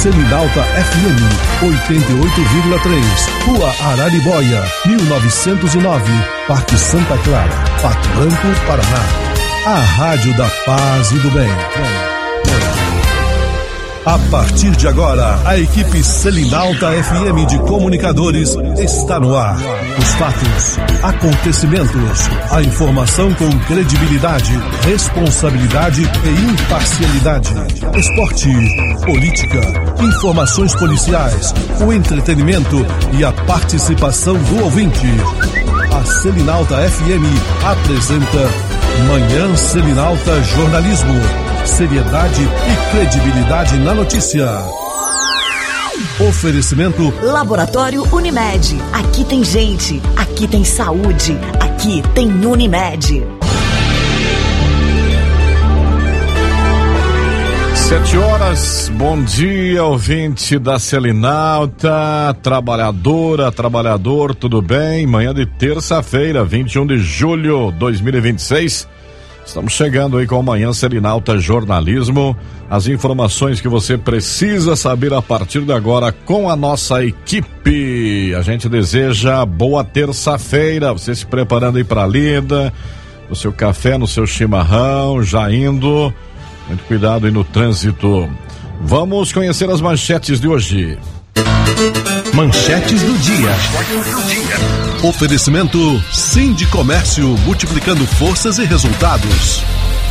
Selinalta FM 88,3, Rua Araribóia, 1909, Parque Santa Clara, Pato Branco, Paraná. A Rádio da Paz e do Bem. A partir de agora, a equipe Selinalta FM de comunicadores está no ar. Os fatos, acontecimentos, a informação com credibilidade, responsabilidade e imparcialidade. Esporte, política, informações policiais, o entretenimento e a participação do ouvinte. A Selinalta FM apresenta Manhã Selinalta Jornalismo. Seriedade e credibilidade na notícia. Oferecimento Laboratório Unimed. Aqui tem gente, aqui tem saúde, aqui tem Unimed. 7 horas, bom dia, ouvinte da Selinalta, trabalhador, tudo bem? Manhã de terça-feira, 21 de julho de 2026. Estamos chegando aí com a Manhã Selinalta Jornalismo, as informações que você precisa saber a partir de agora com a nossa equipe. A gente deseja boa terça-feira, você se preparando aí para a lida, no seu café, no seu chimarrão, já indo, muito cuidado aí no trânsito. Vamos conhecer as manchetes de hoje. Manchetes do dia. Oferecimento Sindicomércio, multiplicando forças e resultados.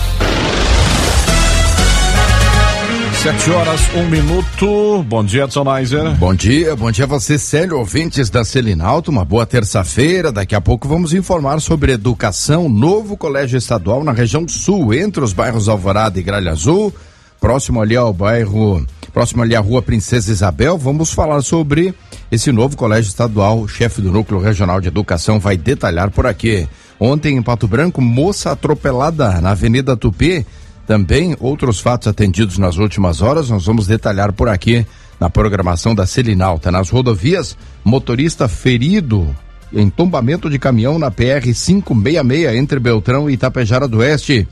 7 horas, 1 minuto. Bom dia, Edson Neiser. Bom dia a você, Célio, ouvintes da Selinalta. Uma boa terça-feira. Daqui a pouco vamos informar sobre educação. Novo colégio estadual na região sul, entre os bairros Alvorada e Gralha Azul. Próximo ali à Rua Princesa Isabel. Vamos falar sobre esse novo colégio estadual. O chefe do Núcleo Regional de Educação vai detalhar por aqui. Ontem em Pato Branco, moça atropelada na Avenida Tupi. Também outros fatos atendidos nas últimas horas. Nós vamos detalhar por aqui na programação da Selinalta. Nas rodovias, motorista ferido em tombamento de caminhão na PR 566 entre Beltrão e Itapejara do Oeste.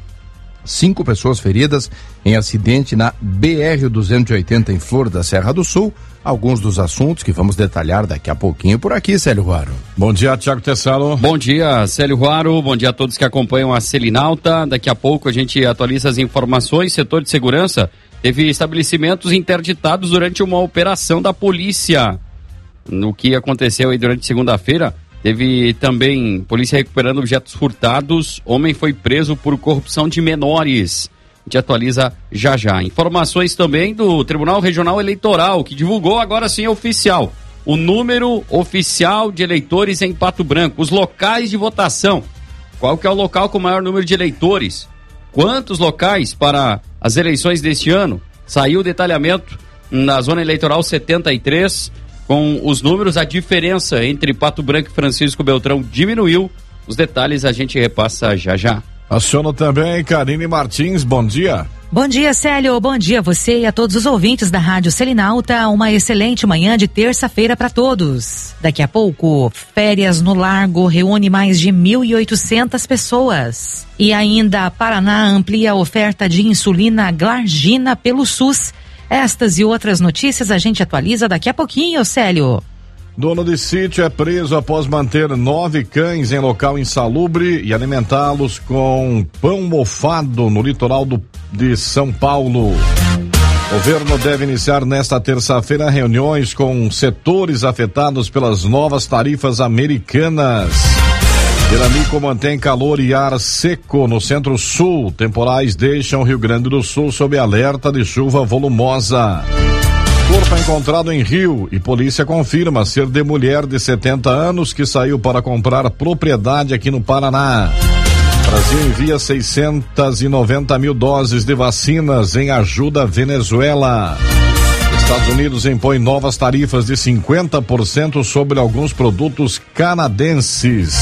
5 pessoas feridas em acidente na BR-280 em Flor da Serra do Sul. Alguns dos assuntos que vamos detalhar daqui a pouquinho por aqui, Célio Ruaro. Bom dia, Tiago Tessaro. Bom dia, Célio Ruaro. Bom dia a todos que acompanham a Selinalta. Daqui a pouco a gente atualiza as informações. Setor de segurança teve estabelecimentos interditados durante uma operação da polícia. No que aconteceu aí durante segunda-feira, teve também polícia recuperando objetos furtados. Homem foi preso por corrupção de menores. A gente atualiza já já. Informações também do Tribunal Regional Eleitoral, que divulgou agora sim oficial o número oficial de eleitores em Pato Branco, os locais de votação. Qual que é o local com o maior número de eleitores? Quantos locais para as eleições deste ano? Saiu o detalhamento na zona eleitoral 73, com os números, a diferença entre Pato Branco e Francisco Beltrão diminuiu. Os detalhes a gente repassa já já. Aciona também Karine Martins, bom dia. Bom dia, Célio, bom dia a você e a todos os ouvintes da Rádio Selinalta. Uma excelente manhã de terça-feira para todos. Daqui a pouco, férias no Largo reúne mais de 1.800 pessoas. E ainda, Paraná amplia a oferta de insulina Glargina pelo SUS. Estas e outras notícias a gente atualiza daqui a pouquinho, Célio. Dono de sítio é preso após manter 9 cães em local insalubre e alimentá-los com pão mofado no litoral de São Paulo. O governo deve iniciar nesta terça-feira reuniões com setores afetados pelas novas tarifas americanas. Veranico mantém calor e ar seco no centro-sul. Temporais deixam o Rio Grande do Sul sob alerta de chuva volumosa. Corpo encontrado em Rio e polícia confirma ser de mulher de 70 anos que saiu para comprar propriedade aqui no Paraná. Brasil envia 690 mil doses de vacinas em ajuda à Venezuela. Estados Unidos impõe novas tarifas de 50% sobre alguns produtos canadenses.